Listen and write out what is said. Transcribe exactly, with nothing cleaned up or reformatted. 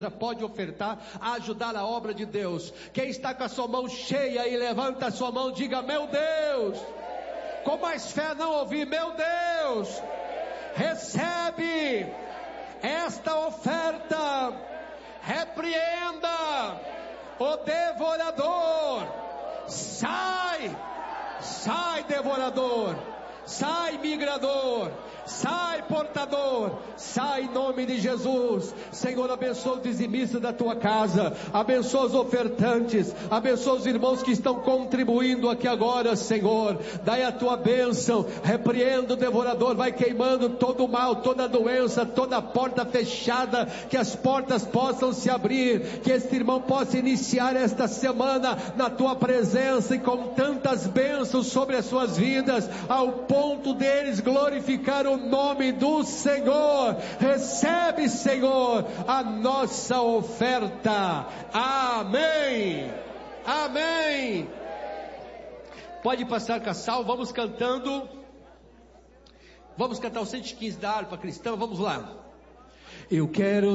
pode ofertar, ajudar a obra de Deus. Quem está com a sua mão cheia e levanta a sua mão, diga: meu Deus. Com mais fé, não ouvi: meu Deus, recebe esta oferta, repreenda o devorador. Sai, sai devorador, sai migrador, sai portador, sai em nome de Jesus. Senhor, abençoa os dizimistas da tua casa, abençoa os ofertantes, abençoa os irmãos que estão contribuindo aqui agora, Senhor. Dai a tua bênção, repreenda o devorador, vai queimando todo o mal, toda a doença, toda a porta fechada, que as portas possam se abrir, que este irmão possa iniciar esta semana na tua presença e com tantas bênçãos sobre as suas vidas, ao ponto deles glorificar o nome do Senhor. Recebe, Senhor, a nossa oferta. Amém. Amém. Pode passar, Cassal, vamos cantando. Vamos cantar o cento e quinze da harpa cristã, vamos lá. Eu quero